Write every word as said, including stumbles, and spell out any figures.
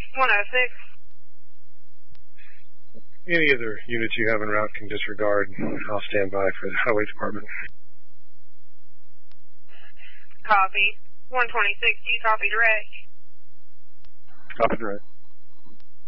one oh six. Any other units you have en route can disregard. I'll stand by for the highway department. Copy. one twenty-six, do you copy direct? Copy direct.